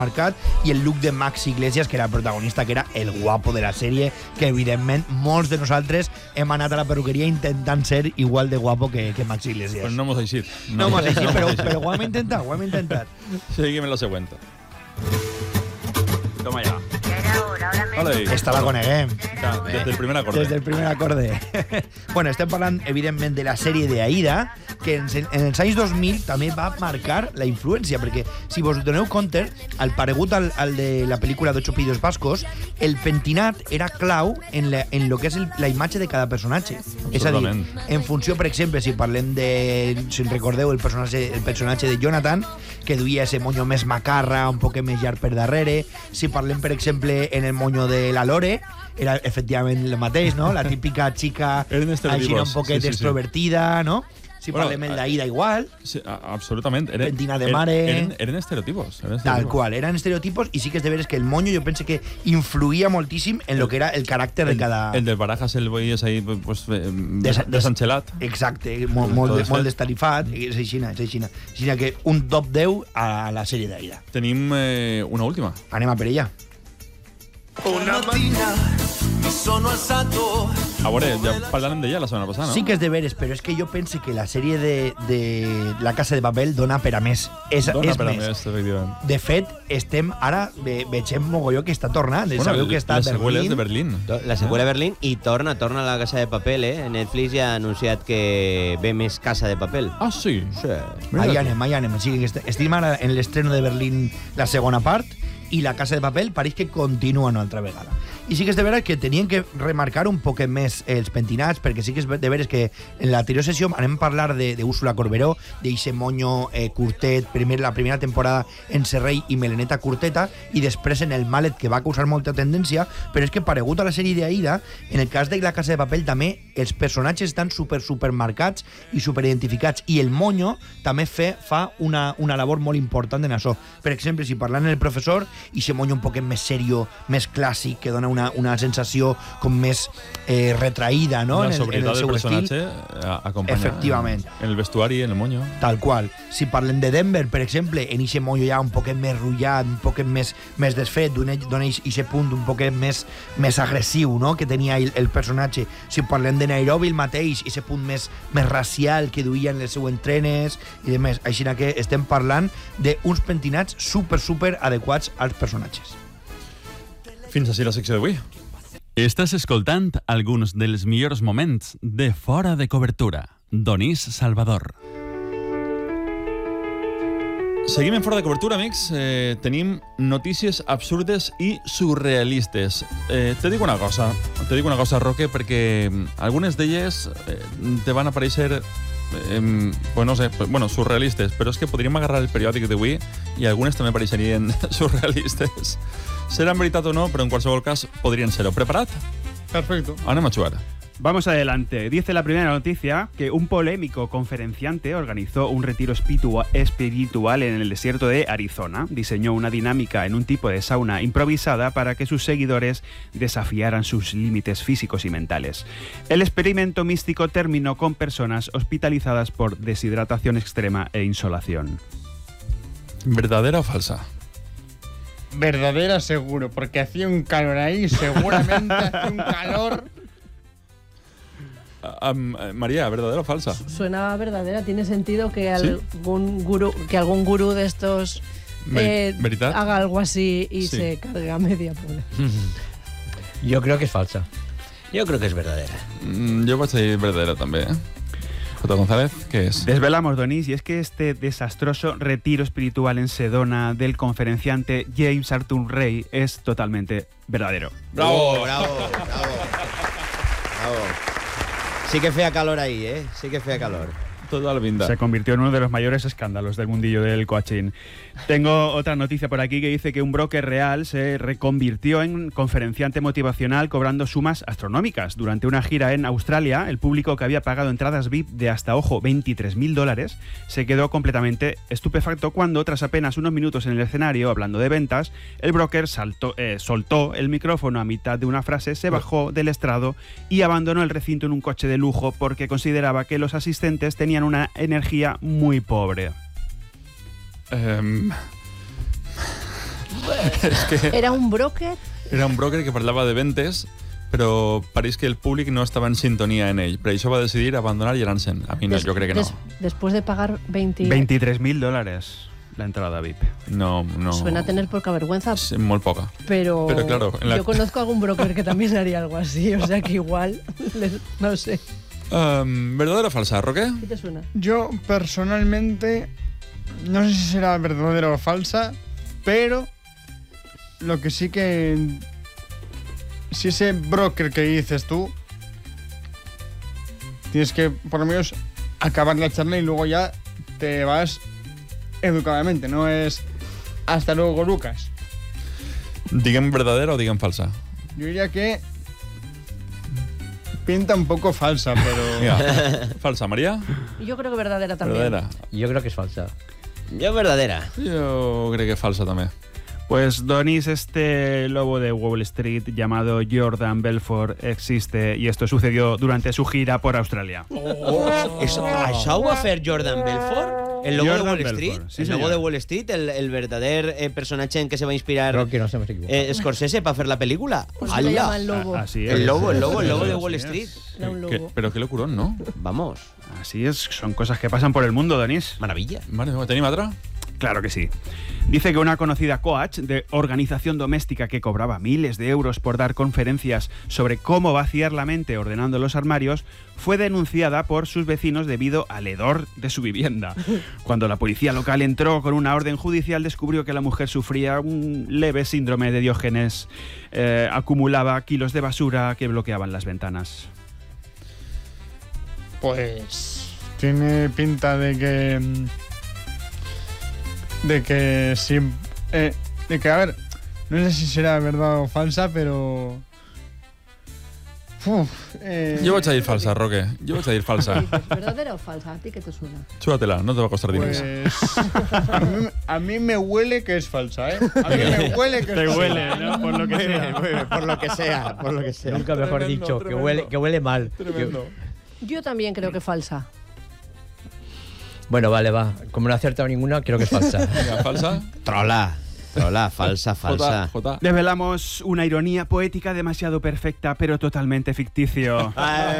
marcat, i el look de Max Iglesias, que era el protagonista, que era el guapo de la sèrie, que evidentment molts de nosaltres hem anat a la perruqueria intentant ser igual de guapo que Max Iglesias. Pues no hemos eixit. No hemos eixit, però ho hem intentat. Seguim en la següent. Toma ya. Vale. Esta la coneguem. Des del primer acorde. Des del primer acorde. Bueno, estem parlant, evidentment, de la sèrie de Aida, que en els anys 2000 també va marcar la influència, perquè, si vos doneu compte, al paregut al de la pel·lícula d'Ocho Pillos Vascos, el pentinat era clau en lo que és la imatge de cada personatge. És a dir, en funció, per exemple, si parlem de, si recordeu, el personatge de Jonathan, que duia ese moño més macarra, un poc més llarg per darrere. Si parlem, per exemple, en el moño de la Lore, era efectivament el mateix, no? La típica xica així un poquet extrovertida, no? Si parlem el d'Aida igual. Sí, absolutament. Pentina de mare. Eren estereotipos. Tal qual, eren estereotipos, i sí que és de veres que el moño jo penso que influïa moltíssim en lo que era el caràcter de cada... El del Barajas el veies ahí pues, desanxelat. Exacte, molt destarifat, és aixina. Així que un top 10 a la sèrie d'Aida. Tenim una última. Anem a per ella. Una mattina mi sono alzato. A veure, ja parlàvem d'ella la setmana passada, no? Sí que és de veres, però és que jo penso que la sèrie de La Casa de Papel dona per a més. Dona per a més, efectivament. De fet, ara vegem mogolló que està tornant. Sabeu que està a Berlín. La seqüela és de Berlín. La seqüela de Berlín i torna a La Casa de Papel, eh? Netflix ja ha anunciat que ve més Casa de Papel. Ah, sí? Sí. Ahí anem. Sí, estem ara en l'estreno de Berlín la segona part, i La Casa de Papel pareix que continua una altra vegada. I sí que és de veres que tenien que remarcar un poquet més els pentinats, perquè sí que és de veres que en l'anterior sessió anem a parlar d'Úrsula Corberó, d'eixe moño curtet, la primera temporada en Serrell i meleneta curteta, i després en el Mallet, que va causar molta tendència, però és que paregut a la sèrie d'Aida, en el cas de La Casa de Papel també els personatges estan super marcats i super identificats, i el moño també fa una labor molt important en això. Per exemple, si parlant en el professor, i se moño un poquet més serio, més clàssic, que dona una sensació com més retraïda, no? La sobrietat del personatge acompanya efectivament en el vestuari, en el moño. Tal qual. Si parlem de Denver, per exemple, en ese moño ja un poquet més rullat, un poquet més desfet, dona ese punt un poquet més agressiu, no? Que tenia el personatge. Si parlem de Nairobi el mateix, ese punt més racial que duia en les seues trenes i demés. Així que estem parlant d'uns pentinats super adequats als personatges. Fins així la secció d'avui. Estàs escoltant alguns dels millors moments de Fora de Cobertura. Donís Salvador. Seguim en Fora de Cobertura, amics. Tenim notícies absurdes i surrealistes. Te dic una cosa, Roque, perquè algunes d'elles te van aparèixer pues no sé, surrealistes, però és que podríem agarrar el periòdic d'avui i algunes també apareixerien surrealistes. Seran veritat o no, pero en cualquier caso podrían serlo. ¿Preparad? Perfecto. Anem a jugar. Vamos adelante. Dice la primera noticia que un polémico conferenciante organizó un retiro espiritual en el desierto de Arizona. Diseñó una dinámica en un tipo de sauna improvisada para que sus seguidores desafiaran sus límites físicos y mentales. El experimento místico terminó con personas hospitalizadas por deshidratación extrema e insolación. ¿Verdadera o falsa? Verdadera seguro, porque hacía un calor ahí, seguramente hacía un calor... María, ¿verdadera o falsa? Suena verdadera, tiene sentido que algún gurú de estos haga algo así y se cargue a media pobre. Yo creo que es falsa. Yo creo que es verdadera. Yo voy a decir verdadera también, ¿eh? J. González, ¿qué es? Desvelamos, Donís, y es que este desastroso retiro espiritual en Sedona del conferenciante James Arthur Ray es totalmente verdadero. ¡Bravo! Sí que fea calor ahí, ¿eh? Sí que fea calor. Toda la vinda. Se convirtió en uno de los mayores escándalos del mundillo del coaching. Tengo otra noticia por aquí que dice que un broker real se reconvirtió en conferenciante motivacional cobrando sumas astronómicas. Durante una gira en Australia, el público que había pagado entradas VIP de hasta, ojo, $23,000 se quedó completamente estupefacto cuando, tras apenas unos minutos en el escenario hablando de ventas, el broker soltó el micrófono a mitad de una frase, se bajó del estrado y abandonó el recinto en un coche de lujo porque consideraba que los asistentes tenían una energía muy pobre. Era un broker? Era un broker que parlava de ventes, però pareix que el públic no estava en sintonia en ell. Per això va decidir abandonar i anar-se'n. A mi no, jo crec que no. Después de pagar $23.000 la entrada VIP. No. Suena a tener poca vergüenza. Sí, molt poca. Pero claro, yo conozco a algún broker que también haría algo así, o sea que igual, no sé. ¿Verdadera o falsa, Roque? ¿Qué te suena? Yo personalmente no sé si será verdadera o falsa, pero lo que sí que... Si ese broker que dices tú, tienes que por lo menos acabar la charla y luego ya te vas educadamente, no es hasta luego, Lucas. Diguem verdadera o diguem falsa? Yo diría que pinta un poco falsa, pero... Mira, falsa, María? Yo creo que verdadera también. Verdadera. Jo crec que és falsa. Jo verdadera. Jo crec que falsa també. Pues Donis, este lobo de Wall Street llamado Jordan Belfort existe y esto sucedió durante su gira por Australia. Això ho va fer Jordan Belfort? El lobo Jordan de Wall Belfort, Street? sí, el lobo senyor. de Wall Street, el verdader personatge en què se va inspirar Creo que nos hemos equivocado. Scorsese para fer la pel·lícula. Pues se llama el lobo. Así es. El lobo de Así Wall es. Street. Era un lobo. Però qué locurón, ¿no? Vamos, Así es, son cosas que pasan por el mundo, Donis. maravilla. Vale, ¿tenim altra? Claro que sí. Dice que una conocida coach de organización doméstica que cobraba miles de euros por dar conferencias sobre cómo vaciar la mente ordenando los armarios fue denunciada por sus vecinos debido al hedor de su vivienda. Cuando la policía local entró con una orden judicial, descubrió que la mujer sufría un leve síndrome de Diógenes. Acumulaba kilos de basura que bloqueaban las ventanas. Pues tiene pinta de que sí, de que, a ver, no sé si será verdad o falsa, pero... Jo vaig a dir falsa, Roque. Jo vaig a dir falsa. ¿Verdadera o falsa? ¿A ti qué te suena? Chúgatela, no te va a costar dinero. Pues a mí me huele que es falsa, ¿eh? A mí me huele que es Te falsa. huele, ¿no? Por lo que sea. Por lo que sea, por lo que sea. Nunca mejor Tremendo, dicho, tremendo. que huele mal. Tremendo. Yo también creo que falsa. Bueno, vale, va. Como no he acertado ninguna, creo que es falsa. Vinga, falsa. Trola, falsa. Jota. Develamos una ironía poética demasiado perfecta, pero totalmente ficticio.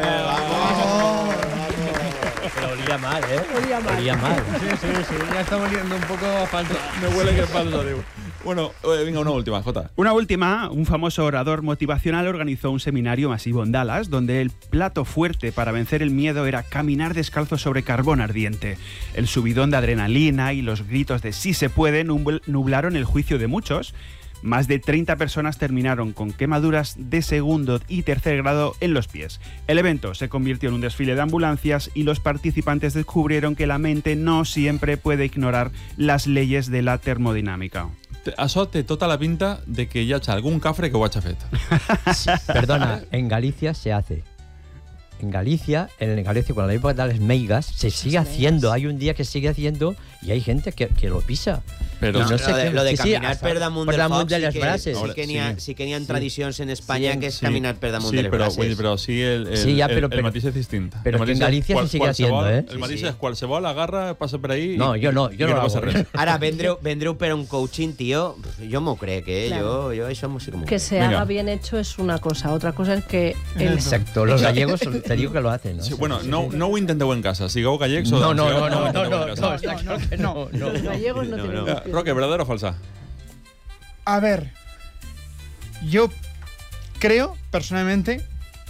Pero olía mal, ¿eh? Olía mal. Olía mal. Sí, ya está oliendo un poco a falsa. Me huele que es falsa, digo. Bueno, venga, una última, Jota. Una última, un famoso orador motivacional organizó un seminario masivo en Dallas donde el plato fuerte para vencer el miedo era caminar descalzo sobre carbón ardiente. El subidón de adrenalina y los gritos de sí se puede nublaron el juicio de muchos. Más de 30 personas terminaron con quemaduras de segundo y tercer grado en los pies. El evento se convirtió en un desfile de ambulancias y los participantes descubrieron que la mente no siempre puede ignorar las leyes de la termodinámica. Això té tota la pinta de que hi hagi algun cafre que ho hagi fet. Perdona, en Galicia se hace. En Galicia, con la época de las meigas, se sigue haciendo. Hay un día que sigue haciendo y hay gente que lo pisa. Però No sé lo de sí, caminar hasta per damunt per del damunt foc de les sí brases. que n'hi ha tradicions en Espanya que és Sí. caminar per damunt Sí, de les però, brases. vull dir, però sí, Sí, ja, però- el matís és distint. però El que en matís és Galícia se sigue haciendo, ¿eh? El mateix és qualsevol agarra, passa per ahí No, i, jo no, i jo que no no passa hago. res. Ara, vendreu per un coaching, tio, jo m'ho crec, Claro. Jo això m'ho sí que m'ho Que crec. se Venga. haga bien hecho es una cosa. Otra cosa es que el... Exacto, los gallegos te digo que lo hacen, ¿no? Sí, bueno, no ho intenteu en casa. Sigueu gallecs o No, sigueu- intenteu en casa. está claro que no. Los gallegos no tienen Ja, Roque, ¿verdadera o falsa? A ver, yo creo, personalmente,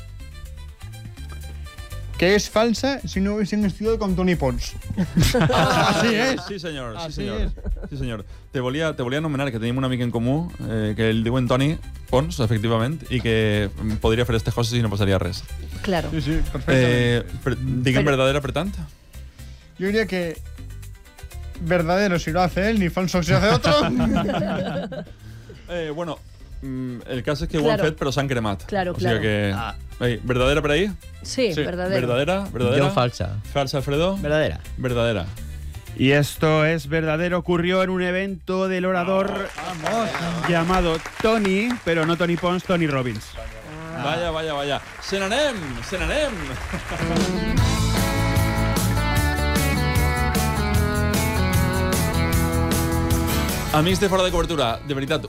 que es falsa si no hubiesen estudiado con Tony Pons. Así es. Sí, senyor. Sí, Así senyor. es. Sí, senyor. Te volia anomenar, que tenim un amic en comú, que el diuen Toni Pons, efectivament, i que podria fer aquestes coses i no passaria res. Claro. Sí, perfectamente. Diguem verdadera, per tant? Yo diría que verdadero si lo hace él, ni falso si lo hace otro. Bueno, el cas és que ho Claro. han fet, però s'han cremat. Claro, O sigui claro. que... ¿Verdadera por ahí? Sí, verdadero. ¿Verdadera? Yo falsa. ¿Falsa, Alfredo? Verdadera. Verdadera. Y esto es verdadero, ocurrió en un evento del orador llamado Tony, pero no Tony Pons, Tony Robbins. Vaya. Se n'anem! Amics de Fora de Cobertura, de veritat,